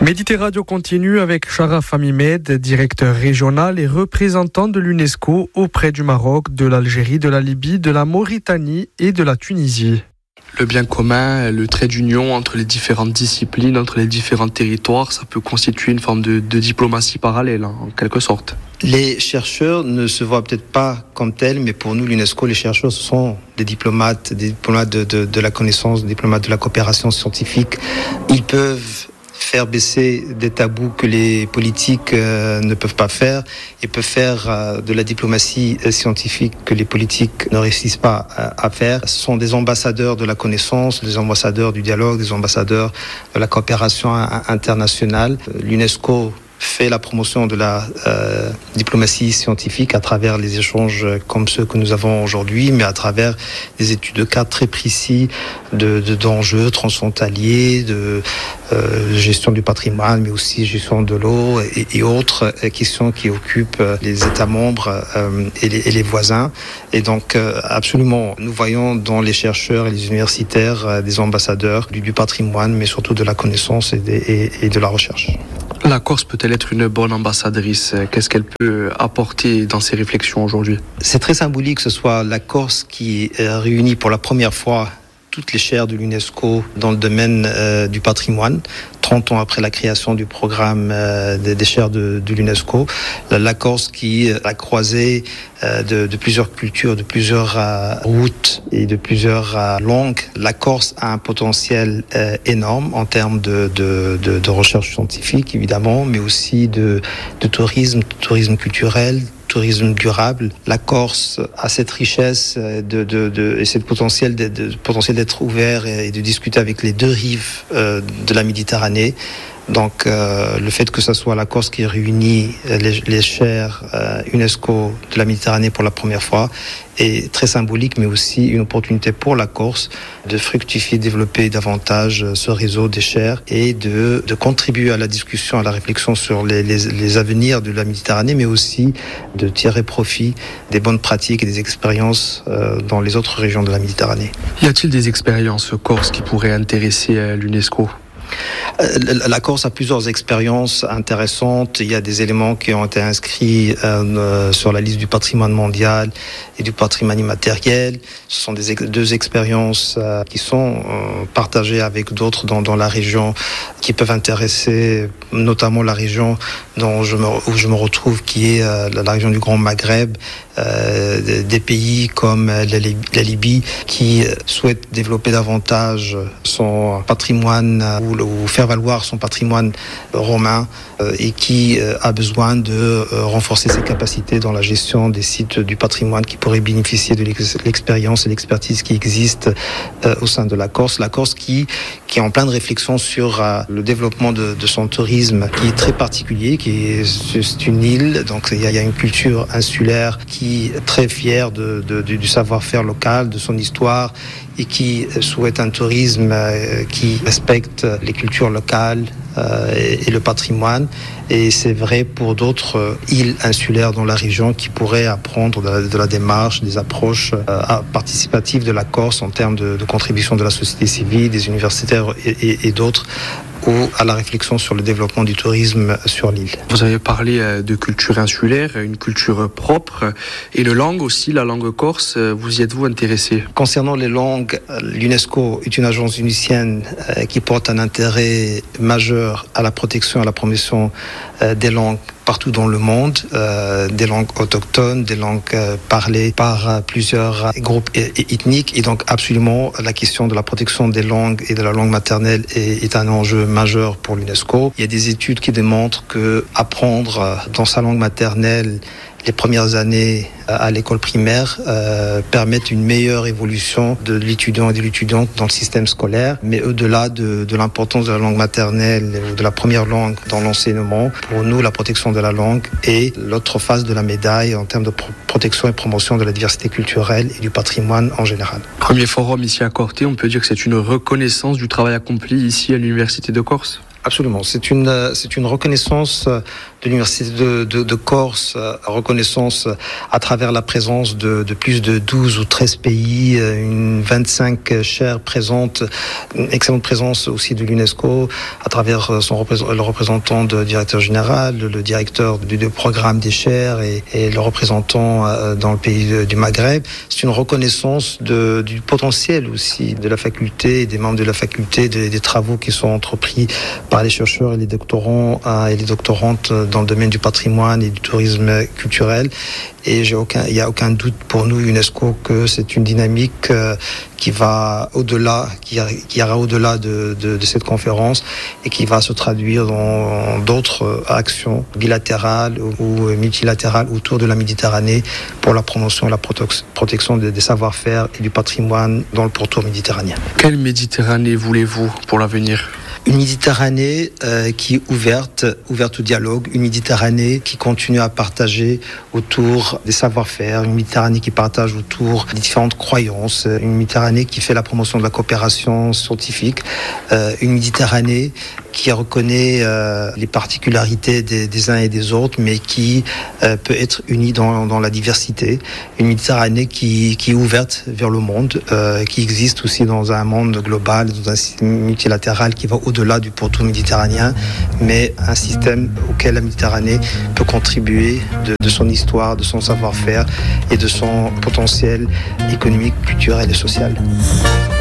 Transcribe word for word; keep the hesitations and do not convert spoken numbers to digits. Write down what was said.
Méditerradio continue avec Sharaf Hamimed, directeur régional et représentant de l'UNESCO auprès du Maroc, de l'Algérie, de la Libye, de la Mauritanie et de la Tunisie. Le bien commun, le trait d'union entre les différentes disciplines, entre les différents territoires, ça peut constituer une forme de, de diplomatie parallèle, hein, en quelque sorte. Les chercheurs ne se voient peut-être pas comme tels, mais pour nous, l'UNESCO, les chercheurs, ce sont des diplomates, des diplomates de, de, de la connaissance, des diplomates de la coopération scientifique. Ils peuvent faire baisser des tabous que les politiques euh, ne peuvent pas faire et peuvent faire euh, de la diplomatie euh, scientifique que les politiques ne réussissent pas euh, à faire. Ce sont des ambassadeurs de la connaissance, des ambassadeurs du dialogue, des ambassadeurs de la coopération internationale. L'UNESCO fait la promotion de la euh, diplomatie scientifique à travers les échanges comme ceux que nous avons aujourd'hui, mais à travers des études de cas très précis de, de d'enjeux transfrontaliers, de euh, gestion du patrimoine, mais aussi gestion de l'eau et, et autres questions qui occupent les États membres euh, et, les, et les voisins. Et donc, euh, absolument, nous voyons dans les chercheurs et les universitaires euh, des ambassadeurs du, du patrimoine, mais surtout de la connaissance et de, et, et de la recherche. La Corse peut-elle être une bonne ambassadrice ? Qu'est-ce qu'elle peut apporter dans ses réflexions aujourd'hui ? C'est très symbolique que ce soit la Corse qui réunit pour la première fois toutes les chaires de l'UNESCO dans le domaine euh, du patrimoine, trente ans après la création du programme euh, des, des chaires de, de l'UNESCO. La, la Corse qui a croisé euh, de, de plusieurs cultures, de plusieurs euh, routes et de plusieurs euh, langues. La Corse a un potentiel euh, énorme en termes de, de, de, de recherche scientifique, évidemment, mais aussi de, de tourisme, de tourisme culturel, tourisme durable. La Corse a cette richesse de, de, de, et ce potentiel, de, de, potentiel d'être ouvert et de discuter avec les deux rives euh, de la Méditerranée. Donc euh, le fait que ce soit la Corse qui réunit les, les chaires euh, UNESCO de la Méditerranée pour la première fois est très symbolique, mais aussi une opportunité pour la Corse de fructifier, développer davantage ce réseau des chaires et de, de contribuer à la discussion, à la réflexion sur les, les, les avenirs de la Méditerranée, mais aussi de tirer profit des bonnes pratiques et des expériences euh, dans les autres régions de la Méditerranée. Y a-t-il des expériences corses qui pourraient intéresser l'UNESCO ? La Corse a plusieurs expériences intéressantes. Il y a des éléments qui ont été inscrits euh, sur la liste du patrimoine mondial et du patrimoine immatériel. Ce sont des deux expériences euh, qui sont euh, partagées avec d'autres dans, dans la région, qui peuvent intéresser notamment la région dont je me, où je me retrouve, qui est euh, la région du Grand Maghreb, euh, des, des pays comme la, la Libye, qui souhaitent développer davantage son patrimoine ou, ou faire valoir son patrimoine romain euh, et qui euh, a besoin de euh, renforcer ses capacités dans la gestion des sites du patrimoine qui pourraient bénéficier de l'ex- l'expérience et l'expertise qui existe euh, au sein de la Corse. La Corse qui, qui est en pleine réflexion sur euh, le développement de, de son tourisme qui est très particulier, qui est, c'est une île, donc il y a, il y a une culture insulaire qui est très fière de, de, de, du savoir-faire local, de son histoire, et qui souhaite un tourisme euh, qui respecte les cultures locales euh, et, et le patrimoine. Et c'est vrai pour d'autres euh, îles insulaires dans la région qui pourraient apprendre de la, de la démarche, des approches euh, participatives de la Corse en termes de, de contribution de la société civile, des universitaires et, et, et d'autres, ou à la réflexion sur le développement du tourisme sur l'île. Vous avez parlé de culture insulaire, une culture propre, et le langue aussi, la langue corse, vous y êtes-vous intéressé ? Concernant les langues, l'UNESCO est une agence unicienne qui porte un intérêt majeur à la protection et à la promotion des langues partout dans le monde, euh, des langues autochtones, des langues euh, parlées par euh, plusieurs groupes ethniques. Et donc absolument, la question de la protection des langues et de la langue maternelle est, est un enjeu majeur pour l'UNESCO. Il y a des études qui démontrent que apprendre dans sa langue maternelle les premières années à l'école primaire euh, permettent une meilleure évolution de l'étudiant et de l'étudiante dans le système scolaire. Mais au-delà de, de l'importance de la langue maternelle ou de la première langue dans l'enseignement, pour nous, la protection de la langue est l'autre face de la médaille en termes de pro- protection et promotion de la diversité culturelle et du patrimoine en général. Premier forum ici à Corté, on peut dire que c'est une reconnaissance du travail accompli ici à l'Université de Corse ? Absolument. C'est une, c'est une reconnaissance de l'Université de, de, de Corse, reconnaissance à travers la présence de, de plus de douze ou treize pays, une vingt-cinq chaires présentes, une excellente présence aussi de l'UNESCO à travers son le représentant de directeur général, le directeur du, du programme des chaires et, et le représentant dans le pays du Maghreb. C'est une reconnaissance de, du potentiel aussi de la faculté et des membres de la faculté, des, des travaux qui sont entrepris par les chercheurs et les doctorants et les doctorantes dans le domaine du patrimoine et du tourisme culturel. Et j'ai aucun, il n'y a aucun doute pour nous, UNESCO, que c'est une dynamique euh, qui va au-delà, qui, qui ira au-delà de, de, de cette conférence et qui va se traduire dans d'autres actions bilatérales ou multilatérales autour de la Méditerranée pour la promotion et la protection des, des savoir-faire et du patrimoine dans le pourtour méditerranéen. Quelle Méditerranée voulez-vous pour l'avenir ? Une Méditerranée euh, qui est ouverte, ouverte au dialogue, une Méditerranée qui continue à partager autour des savoir-faire, une Méditerranée qui partage autour des différentes croyances, une Méditerranée qui fait la promotion de la coopération scientifique, euh, une Méditerranée qui reconnaît euh, les particularités des, des uns et des autres, mais qui euh, peut être unie dans, dans la diversité. Une Méditerranée qui, qui est ouverte vers le monde, euh, qui existe aussi dans un monde global, dans un système multilatéral qui va au-delà du pourtour méditerranéen, mais un système auquel la Méditerranée peut contribuer de, de son histoire, de son savoir-faire et de son potentiel économique, culturel et social.